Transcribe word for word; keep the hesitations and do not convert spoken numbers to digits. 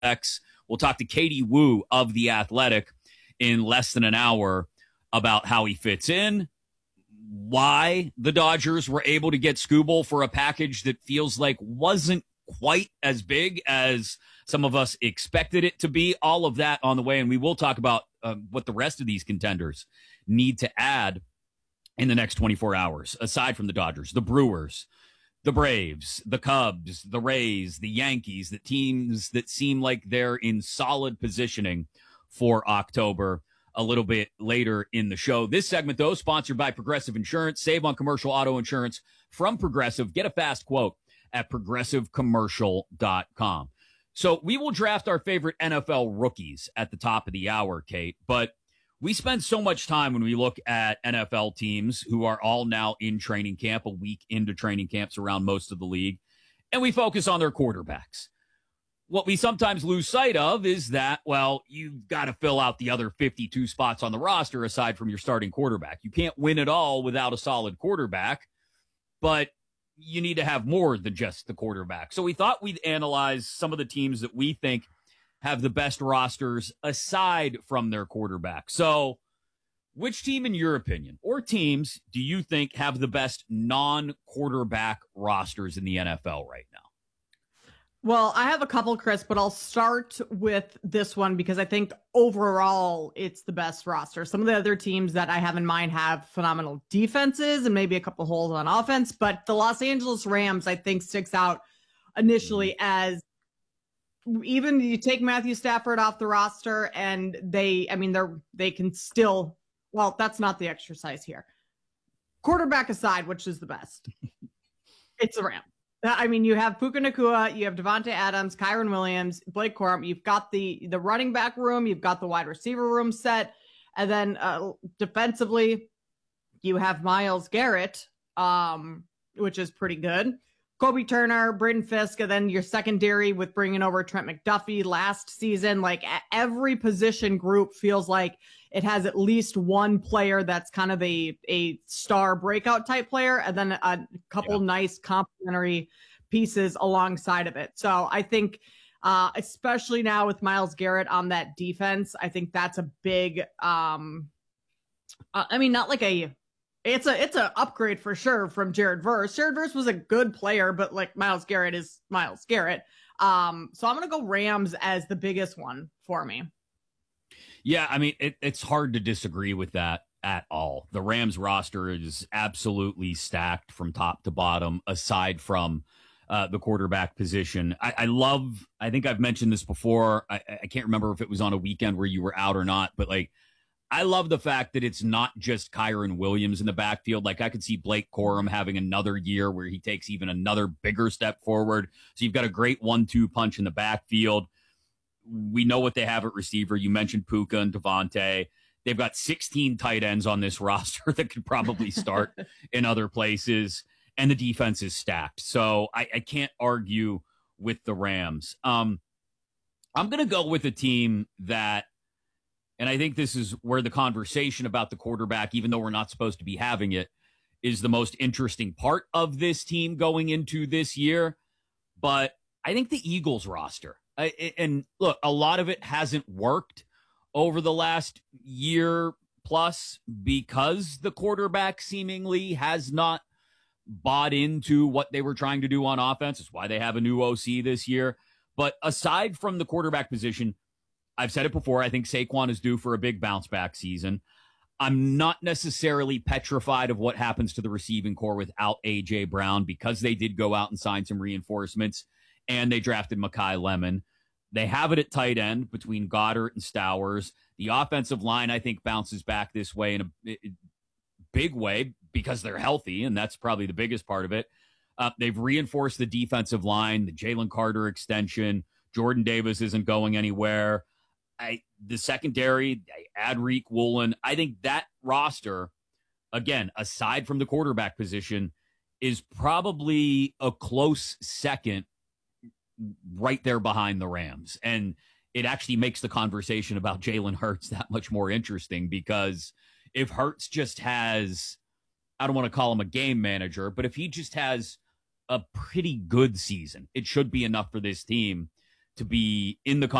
X. We'll talk to Katie Woo of The Athletic in less than an hour about how he fits in, why the Dodgers were able to get Skubal for a package that feels like wasn't quite as big as some of us expected it to be. All of that on the way, and we will talk about uh, what the rest of these contenders need to add in the next twenty-four hours, aside from the Dodgers, the Brewers, the Braves, the Cubs, the Rays, the Yankees, the teams that seem like they're in solid positioning for October a little bit later in the show. This segment, though, sponsored by Progressive Insurance. Save on commercial auto insurance from Progressive. Get a fast quote at progressive commercial dot com. So we will draft our favorite N F L rookies at the top of the hour, Kate, but we spend so much time when we look at N F L teams who are all now in training camp, a week into training camps around most of the league, and we focus on their quarterbacks. What we sometimes lose sight of is that, well, you've got to fill out the other fifty-two spots on the roster aside from your starting quarterback. You can't win it all without a solid quarterback, but you need to have more than just the quarterback. So we thought we'd analyze some of the teams that we think have the best rosters aside from their quarterback. So which team, in your opinion, or teams, do you think have the best non-quarterback rosters in the N F L right now? Well, I have a couple, Chris, but I'll start with this one because I think overall it's the best roster. Some of the other teams that I have in mind have phenomenal defenses and maybe a couple holes on offense, but the Los Angeles Rams, I think, sticks out initially as even you take Matthew Stafford off the roster and they, I mean, they're, they can still, well, that's not the exercise here. Quarterback aside, which is the best? It's the Rams. I mean, you have Puka Nacua, you have Devontae Adams, Kyron Williams, Blake Corum. You've got the the running back room, you've got the wide receiver room set, and then uh, defensively, you have Myles Garrett, um, which is pretty good. Kobe Turner, Braden Fisk, and then your secondary with bringing over Trent McDuffie last season. Like every position group feels like it has at least one player that's kind of a, a star breakout type player, and then a couple yeah. nice complementary pieces alongside of it. So I think, uh, especially now with Myles Garrett on that defense, I think that's a big, um, uh, I mean, not like a, It's a it's a upgrade for sure from Jared Verse. Jared Verse was a good player, but like Myles Garrett is Myles Garrett. Um, so I'm gonna go Rams as the biggest one for me. Yeah, I mean it, it's hard to disagree with that at all. The Rams roster is absolutely stacked from top to bottom, aside from uh, the quarterback position. I, I love. I think I've mentioned this before. I, I can't remember if it was on a weekend where you were out or not, but like. I love the fact that it's not just Kyron Williams in the backfield. Like I could see Blake Corum having another year where he takes even another bigger step forward. So you've got a great one two punch in the backfield. We know what they have at receiver. You mentioned Puka and Devontae. They've got sixteen tight ends on this roster that could probably start in other places. And the defense is stacked. So I, I can't argue with the Rams. Um, I'm going to go with a team that, and I think this is where the conversation about the quarterback, even though we're not supposed to be having it, is the most interesting part of this team going into this year. But I think the Eagles roster, I, and look, a lot of it hasn't worked over the last year plus because the quarterback seemingly has not bought into what they were trying to do on offense. It's why they have a new O C this year. But aside from the quarterback position, I've said it before, I think Saquon is due for a big bounce back season. I'm not necessarily petrified of what happens to the receiving core without A J Brown because they did go out and sign some reinforcements and they drafted Mekhi Lemon. They have it at tight end between Goddard and Stowers. The offensive line, I think, bounces back this way in a big way because they're healthy, and that's probably the biggest part of it. Uh, they've reinforced the defensive line, the Jalen Carter extension. Jordan Davis isn't going anywhere. I, the secondary, add Reek Woolen. I think that roster, again, aside from the quarterback position, is probably a close second right there behind the Rams. And it actually makes the conversation about Jalen Hurts that much more interesting because if Hurts just has, I don't want to call him a game manager, but if he just has a pretty good season, it should be enough for this team to be in the